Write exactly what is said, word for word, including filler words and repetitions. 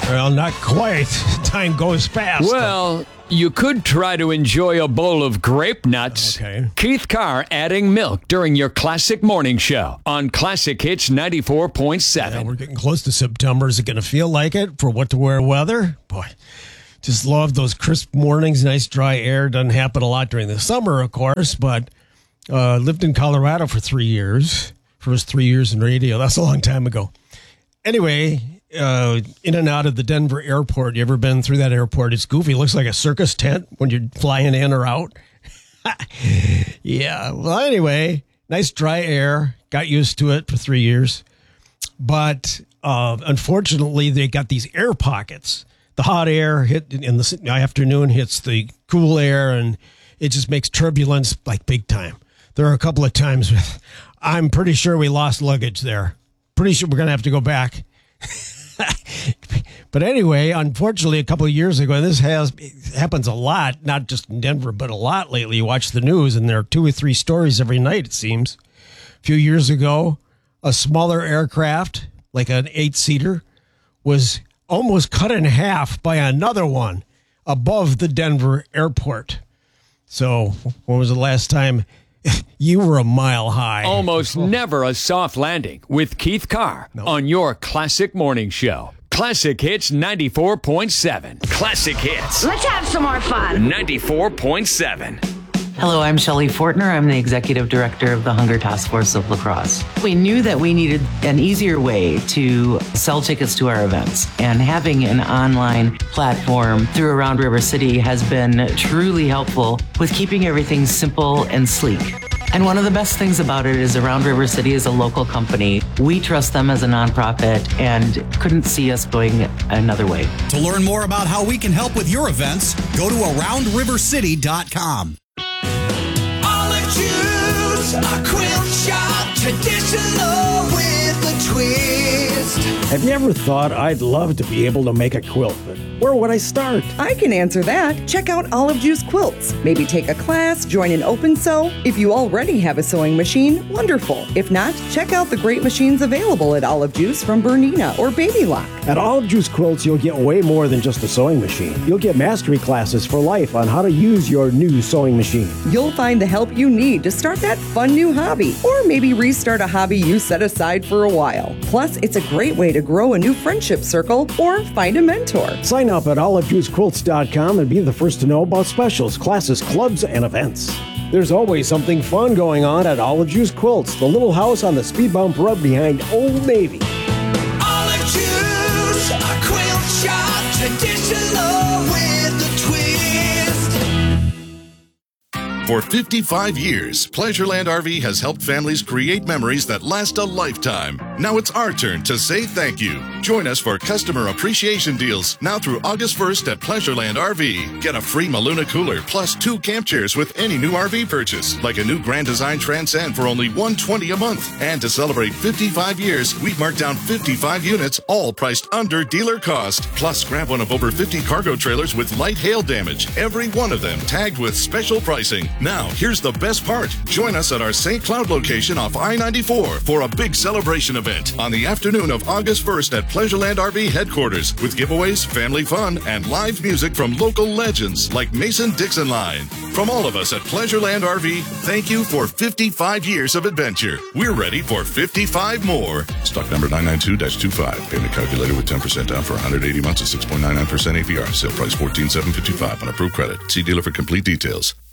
Well, not quite. Time goes fast. Well, you could try to enjoy a bowl of grape nuts. Okay. Keith Carr adding milk during your classic morning show on Classic Hits ninety-four point seven. Yeah, we're getting close to September. Is it going to feel like it for what to wear weather? Boy, just love those crisp mornings, nice dry air. Doesn't happen a lot during the summer, of course, but uh, lived in Colorado for three years. First three years in radio. That's a long time ago. Anyway, uh, in and out of the Denver airport. You ever been through that airport? It's goofy. It looks like a circus tent when you're flying in or out. Yeah. Well, anyway, nice dry air. Got used to it for three years. But uh, unfortunately, they got these air pockets. The hot air hit in the afternoon, hits the cool air, and it just makes turbulence like big time. There are a couple of times with, I'm pretty sure we lost luggage there. Pretty sure we're going to have to go back. But anyway, unfortunately, a couple of years ago, and this has happens a lot, not just in Denver, but a lot lately. You watch the news, and there are two or three stories every night, it seems. A few years ago, a smaller aircraft, like an eight-seater, was almost cut in half by another one above the Denver airport. So when was the last time you were a mile high? Almost never a soft landing with Keith Carr No. on your classic morning show. Classic Hits ninety-four point seven. Classic Hits Let's have some more fun. ninety-four point seven. Hello, I'm Shelley Fortner. I'm the Executive Director of the Hunger Task Force of La Crosse. We knew that we needed an easier way to sell tickets to our events, and having an online platform through Around River City has been truly helpful with keeping everything simple and sleek. And one of the best things about it is Around River City is a local company. We trust them as a nonprofit and couldn't see us going another way. To learn more about how we can help with your events, go to around river city dot com. Olive juice, a quilt shop, traditional with a twist. Have you ever thought I'd love to be able to make a quilt, but where would I start? I can answer that. Check out Olive Juice Quilts. Maybe take a class, join an open sew. If you already have a sewing machine, wonderful. If not, check out the great machines available at Olive Juice from Bernina or Baby Lock. At Olive Juice Quilts, you'll get way more than just a sewing machine. You'll get mastery classes for life on how to use your new sewing machine. You'll find the help you need to start that fun new hobby, or maybe restart a hobby you set aside for a while. Plus, it's a great way to grow a new friendship circle or find a mentor. Sign up at olive juice quilts dot com and be the first to know about specials, classes, clubs, and events. There's always something fun going on at Olive Juice Quilts, the little house on the speed bump road behind Old Navy. Olive juice, a quilt shop, traditional with a twist. For fifty-five years, Pleasureland R V has helped families create memories that last a lifetime. Now it's our turn to say thank you. Join us for customer appreciation deals now through August first at Pleasureland R V. Get a free Maluna cooler plus two camp chairs with any new R V purchase, like a new Grand Design Transcend for only one hundred twenty dollars a month. And to celebrate fifty-five years, we've marked down fifty-five units, all priced under dealer cost. Plus, grab one of over fifty cargo trailers with light hail damage, every one of them tagged with special pricing. Now, here's the best part. Join us at our Saint Cloud location off I ninety-four for a big celebration event on the afternoon of August first at Pleasureland R V headquarters with giveaways, family fun, and live music from local legends like Mason Dixon Line. From all of us at Pleasureland R V, thank you for fifty-five years of adventure. We're ready for fifty-five more. Stock number nine nine two dash two five. Payment calculator with ten percent down for one hundred eighty months at six point nine nine percent A P R. Sale price fourteen thousand seven hundred fifty-five on approved credit. See dealer for complete details.